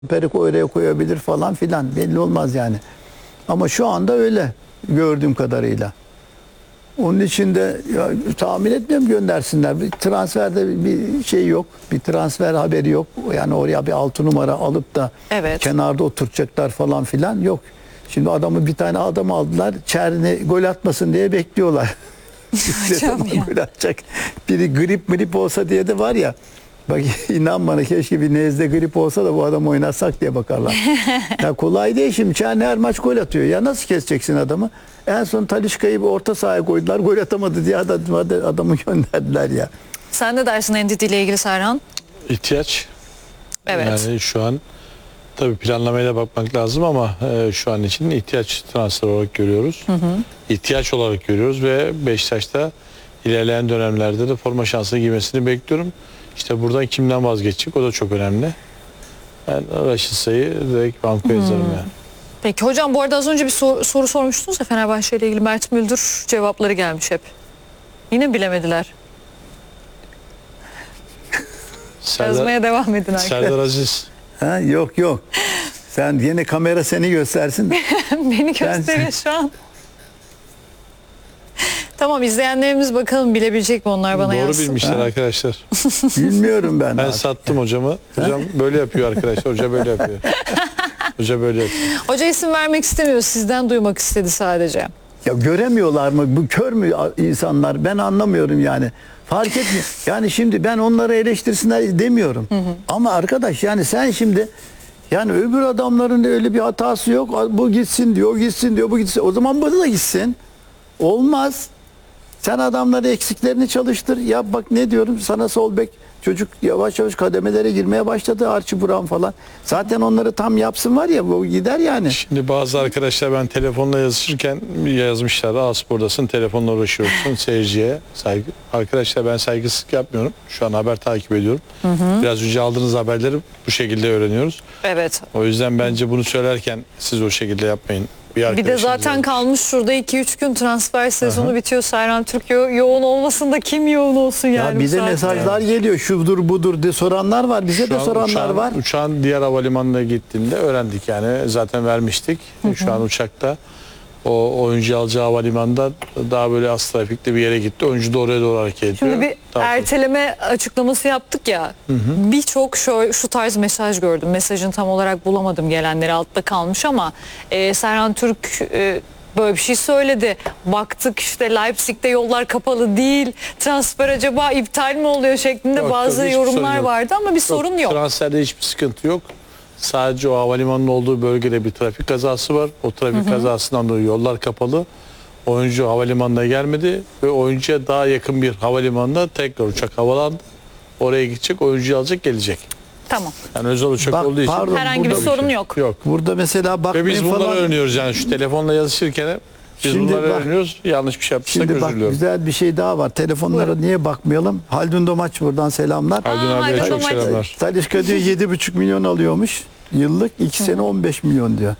Perik oraya koyabilir falan filan. Belli olmaz yani. Ama şu anda öyle gördüğüm kadarıyla. Onun için de ya, tahmin etmiyorum göndersinler. Bir transferde bir şey yok. Bir transfer haberi yok. Yani oraya bir 6 numara alıp da kenarda oturacaklar falan filan yok. Şimdi bir tane adam aldılar. Çerni gol atmasın diye bekliyorlar. Gol atacak. Biri grip olsa diye de var ya. Bak inan bana keşke bir nezle grip olsa da bu adam oynatsak diye bakarlar. Ya kolay değil şimdi. Çerni her maç gol atıyor. Ya nasıl keseceksin adamı? En son Talisca'yı bir orta sahaya koydular. Gol atamadı diye adamı gönderdiler ya. Sen ne dersin Ndidi ile ilgili Serhan? İhtiyaç. Evet. Yani şu an tabii planlamaya da bakmak lazım ama şu an için ihtiyaç transfer olarak görüyoruz. İhtiyaç olarak görüyoruz ve Beşiktaş'ta ilerleyen dönemlerde de forma şansı giymesini bekliyorum. İşte buradan kimden vazgeçecek o da çok önemli. Ben Raşit Say'ı direkt banko yazarım yani. Peki hocam bu arada az önce bir soru sormuştunuz ya Fenerbahçe ile ilgili. Mert Müldür cevapları gelmiş hep. Yine bilemediler. Yazmaya devam edin arkadaşlar. Serdar Aziz. Ha, yok. Sen yine kamera seni göstersin. Beni gösteriyor şu an. Tamam izleyenlerimiz bakalım bilebilecek mi onlar bana Doğru yazsın. bilmişler arkadaşlar. Bilmiyorum ben. Ben sattım hocamı. Hocam böyle yapıyor arkadaşlar. Hoca böyle yapıyor. Hoca böyle yapıyor. Hoca isim vermek istemiyor. Sizden duymak istedi sadece. Ya göremiyorlar mı? Bu kör mü insanlar? Ben anlamıyorum yani. Fark etmiyor. Yani şimdi ben onları eleştirsinler demiyorum. Ama arkadaş yani sen şimdi yani öbür adamların da öyle bir hatası yok. Bu gitsin diyor, gitsin diyor, bu gitsin. O zaman bu da gitsin. Olmaz. Sen adamları eksiklerini çalıştır. Ya bak ne diyorum sana sol bek çocuk yavaş yavaş kademelere girmeye başladı. Archie Brown falan. Zaten onları tam yapsın var ya bu gider yani. Şimdi bazı arkadaşlar ben telefonla yazışırken yazmışlar. A-Spor'dasın telefonla uğraşıyorsun seyirciye. Saygı. Arkadaşlar ben saygısızlık yapmıyorum. Şu an haber takip ediyorum. Biraz önce aldığınız haberleri bu şekilde öğreniyoruz. Evet. O yüzden bence bunu söylerken siz o şekilde yapmayın. Bir de zaten kalmış şurada 2-3 gün transfer sezonu bitiyor. Serhan Türk yoğun olmasın da kim yoğun olsun yani. Ya bize mesajlar geliyor şudur budur diye soranlar var. Bize de soranlar var. Uçağın diğer havalimanına gittiğinde öğrendik yani. Zaten vermiştik. Şu an uçakta o oyuncu alacağı havalimanında daha böyle az trafikli bir yere gitti. Oyuncu da oraya doğru hareket ediyor. Şimdi bir erteleme açıklaması yaptık ya. Birçok şu tarz mesaj gördüm. Mesajını tam olarak bulamadım gelenleri altta kalmış ama Serhan Türk böyle bir şey söyledi. Baktık işte Leipzig'te yollar kapalı değil. Transfer acaba iptal mi oluyor şeklinde bazı yorumlar vardı ama bir sorun yok. Transferde hiçbir sıkıntı yok. Sadece o havalimanının olduğu bölgede bir trafik kazası var. O trafik kazasından dolayı yollar kapalı. Oyuncu havalimanına gelmedi ve oyuncuya daha yakın bir havalimanında tekrar uçak havalandı. Oraya gidecek, oyuncuyu alacak, gelecek. Tamam. Yani özel uçak olduğu için herhangi bir sorun yok. Yok. Burada mesela bakmayın ve biz bunları falan. öğreniyoruz yani şu telefonla yazışırken biz Şimdi bunları bak, öğreniyoruz. Yanlış bir şey yapmışsak Şimdi özür bak diliyorum. güzel bir şey daha var. Telefonlara niye bakmayalım? Haldun Domaç buradan selamlar. Haldun abiye Haldun çok Domaç. selamlar. Talisca diyor 7,5 milyon alıyormuş yıllık. 2 sene 15 milyon diyor.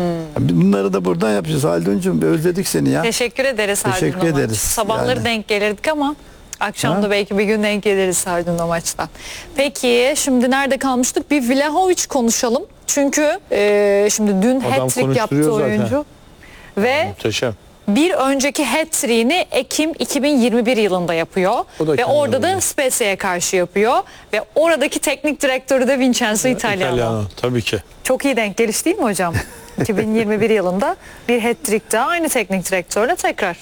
Bunları da buradan yapacağız. Haldun'cum özledik seni ya. Teşekkür ederiz Haldun Teşekkür Domaç. ederiz. Sabahları Yani. denk gelirdik ama akşam da belki bir gün denk geliriz Haldun Domaç'tan. Peki şimdi nerede kalmıştık? Bir Vlahovic konuşalım. Çünkü şimdi dün hat-trick yaptı oyuncu. Ve Muhteşem. bir önceki hat-trick'ini Ekim 2021 yılında yapıyor. Ve orada da Spezia'ya karşı yapıyor. Ve oradaki teknik direktörü de Vincenzo Italiano. Tabii ki. Çok iyi denk geliş değil mi hocam? 2021 yılında bir hat-trick daha aynı teknik direktörle tekrar.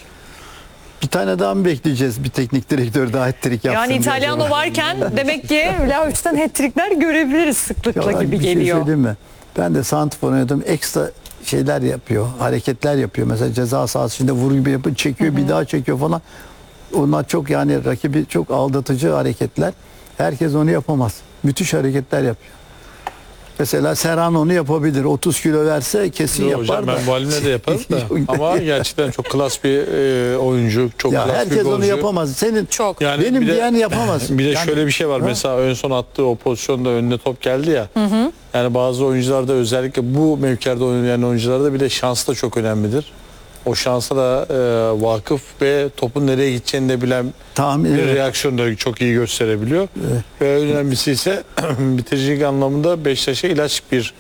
Bir tane daha mı bekleyeceğiz? Bir teknik direktör daha hat-trick yapsın. Yani İtalyan'o varken demek ki Vlahovic'ten hat-trickler görebiliriz sıklıkla gibi bir şey geliyor. söyleyeyim mi? Ben de santrfor oynadım. Ekstra şeyler yapıyor. Hareketler yapıyor. Mesela ceza sahası içinde vuru gibi yapıp çekiyor, bir daha çekiyor falan. Onlar çok yani rakibi çok aldatıcı hareketler. Herkes onu yapamaz. Müthiş hareketler yapıyor. Mesela Serhan onu yapabilir. 30 kilo verse kesin yapar hocam, da. ben bu halimle de yaparım da. Ama gerçekten çok klas bir oyuncu. Çok Ya klas herkes bir golcü. onu yapamaz. Senin Çok. Yani benim diyen yapamaz. Bir de Yani, şöyle bir şey var. Mesela ön son attığı o pozisyonda önüne top geldi ya. Yani bazı oyuncularda özellikle bu mevkilerde oynayan oyuncularda bir de şans da çok önemlidir. o şansa da vakıf ve topun nereye gideceğini de bilen Tahmin bir evet. reaksiyon da çok iyi gösterebiliyor. Ve önemlisi ise bitiricilik anlamında Beşiktaş'a ilaç bir